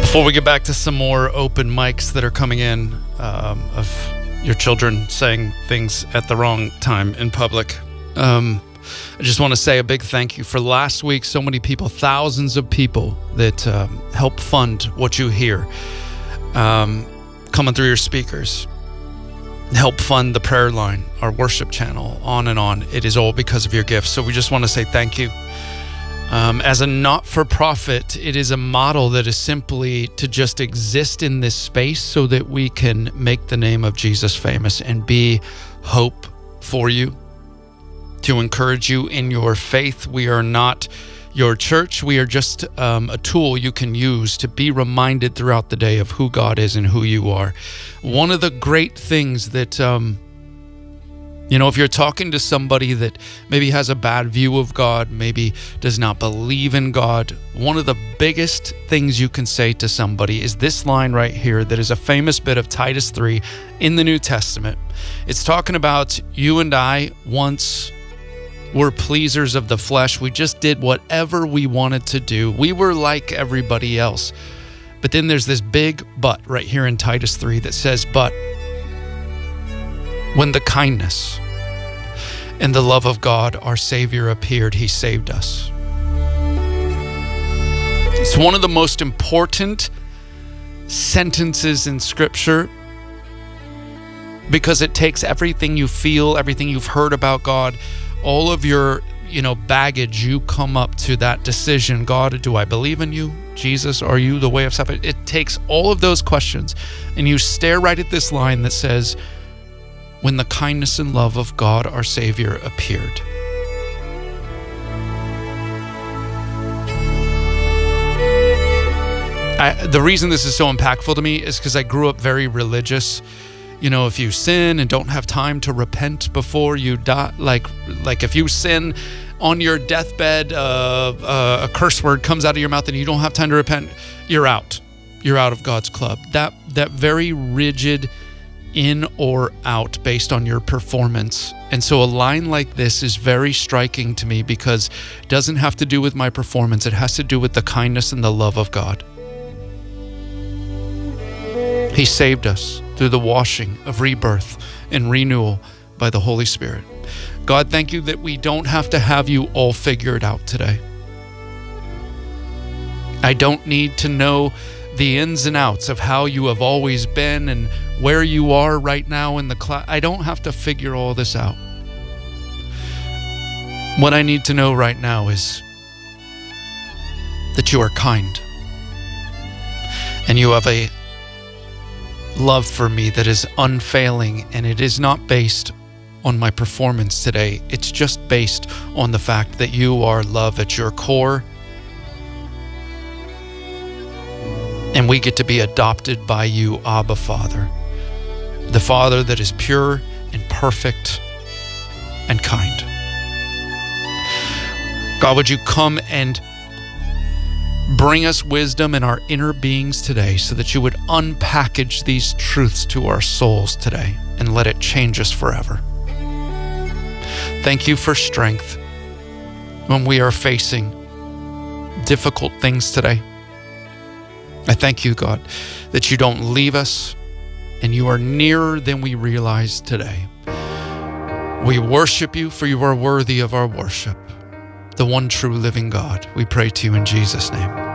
Before we get back to some more open mics that are coming in of your children saying things at the wrong time in public, I just want to say a big thank you for last week. So many people, thousands of people that help fund what you hear coming through your speakers, help fund the prayer line, our worship channel, on and on. It is all because of your gifts. So we just want to say thank you. As a not-for-profit, it is a model that is simply to just exist in this space so that we can make the name of Jesus famous and be hope for you, to encourage you in your faith. We are not your church. We are just a tool you can use to be reminded throughout the day of who God is and who you are. One of the great things that if you're talking to somebody that maybe has a bad view of God, maybe does not believe in God, one of the biggest things you can say to somebody is this line right here that is a famous bit of Titus 3 in the New Testament. It's talking about you and I once were pleasers of the flesh. We just did whatever we wanted to do. We were like everybody else. But then there's this big but right here in Titus 3 that says, but when the kindness and the love of God, our Savior, appeared, He saved us. It's one of the most important sentences in Scripture because it takes everything you feel, everything you've heard about God, all of your baggage. You come up to that decision. God, do I believe in you? Jesus, are you the way of salvation? It takes all of those questions, and you stare right at this line that says, when the kindness and love of God, our Savior, appeared. The reason this is so impactful to me is because I grew up very religious. If you sin and don't have time to repent before you die, like if you sin on your deathbed, a curse word comes out of your mouth and you don't have time to repent, you're out. You're out of God's club. That very rigid in or out based on your performance. And so a line like this is very striking to me because it doesn't have to do with my performance. It has to do with the kindness and the love of God. He saved us through the washing of rebirth and renewal by the Holy Spirit. God, thank you that we don't have to have you all figured out today. I don't need to know the ins and outs of how you have always been and where you are right now in the class. I don't have to figure all this out. What I need to know right now is that you are kind and you have a love for me that is unfailing, and it is not based on my performance today. It's just based on the fact that you are love at your core, and we get to be adopted by you, Abba Father, the Father that is pure and perfect and kind. God, would you come and bring us wisdom in our inner beings today so that you would unpackage these truths to our souls today and let it change us forever. Thank you for strength when we are facing difficult things today. I thank you, God, that you don't leave us and you are nearer than we realize today. We worship you, for you are worthy of our worship. The one true living God. We pray to you in Jesus' name.